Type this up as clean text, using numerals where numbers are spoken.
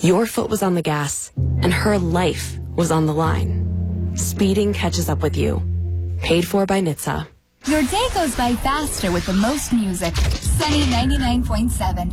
Your foot was on the gas, and her life was on the line. Speeding catches up with you. Paid for by NHTSA. Your day goes by faster with the most music. Sunny 99.7.